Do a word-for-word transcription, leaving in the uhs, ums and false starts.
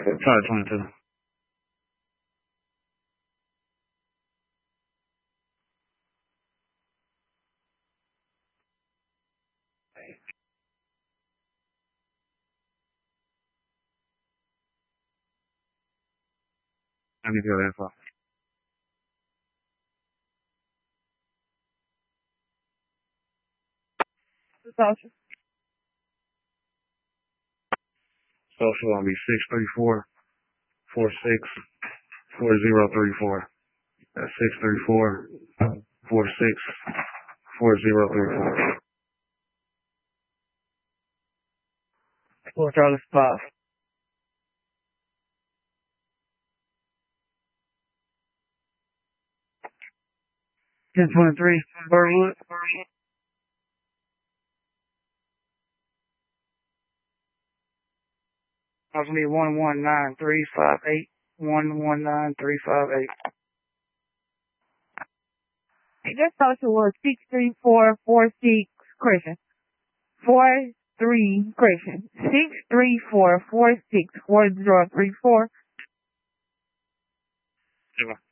Probably twenty-two. Let me go info. Social. Social gonna be six three four four six four zero three four. That's six three four four six four zero three four. Four Charlie five. Ten twenty three. Birdwood. That's gonna be one one nine three five eight. One one nine three five eight. Your social was six three four four six correction. Four three correction. Six three four four six four zero three four. Zero.